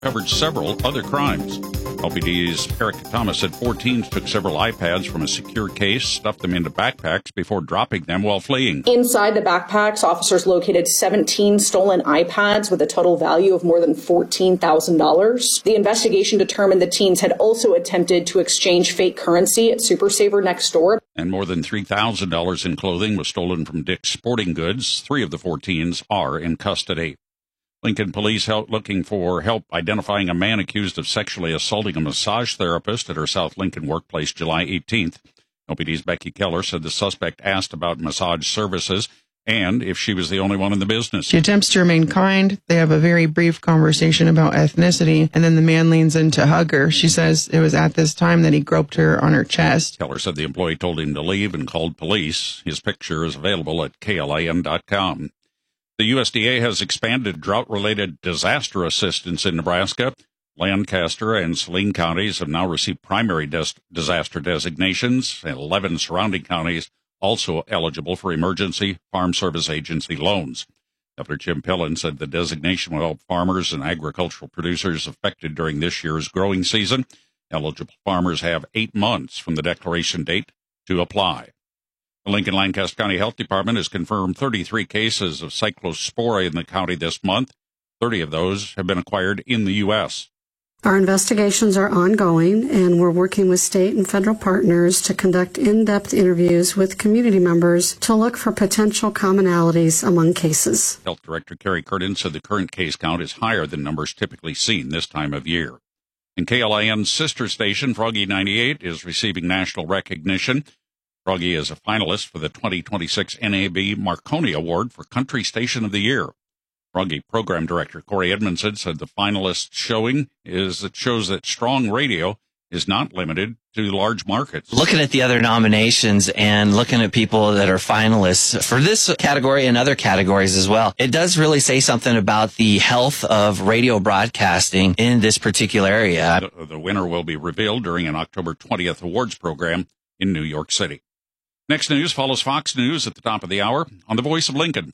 covered several other crimes. LPD's Erica Thomas said 4 teens took several iPads from a secure case, stuffed them into backpacks before dropping them while fleeing. Inside the backpacks, officers located 17 stolen iPads with a total value of more than $14,000. The investigation determined the teens had also attempted to exchange fake currency at Super Saver next door. And more than $3,000 in clothing was stolen from Dick's Sporting Goods. 3 of the 4 teens are in custody. Lincoln police looking for help identifying a man accused of sexually assaulting a massage therapist at her South Lincoln workplace July 18th. LPD's Becky Keller said the suspect asked about massage services and if she was the only one in the business. She attempts to remain kind. They have a very brief conversation about ethnicity, and then the man leans in to hug her. She says it was at this time that he groped her on her chest. Keller said the employee told him to leave and called police. His picture is available at KLIN.com. The USDA has expanded drought-related disaster assistance in Nebraska. Lancaster and Saline counties have now received primary disaster designations, and 11 surrounding counties also eligible for Emergency Farm Service Agency loans. Governor Jim Pillen said the designation will help farmers and agricultural producers affected during this year's growing season. Eligible farmers have 8 months from the declaration date to apply. The Lincoln-Lancaster County Health Department has confirmed 33 cases of cyclospora in the county this month. 30 of those have been acquired in the U.S. Our investigations are ongoing, and we're working with state and federal partners to conduct in-depth interviews with community members to look for potential commonalities among cases. Health Director Carrie Curtin said the current case count is higher than numbers typically seen this time of year. And KLIN's sister station, Froggy 98, is receiving national recognition. Froggy is a finalist for the 2026 NAB Marconi Award for Country Station of the Year. Froggy Program Director Corey Edmondson said the finalist showing shows that strong radio is not limited to large markets. Looking at the other nominations and looking at people that are finalists for this category and other categories as well, it does really say something about the health of radio broadcasting in this particular area. The winner will be revealed during an October 20th awards program in New York City. Next news follows Fox News at the top of the hour on the Voice of Lincoln,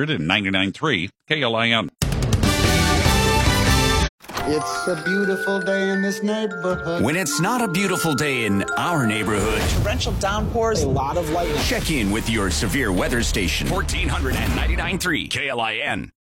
1499.3 KLIN. It's a beautiful day in this neighborhood. When it's not a beautiful day in our neighborhood, torrential downpours, a lot of lightning. Check in with your severe weather station, 1499.3 KLIN.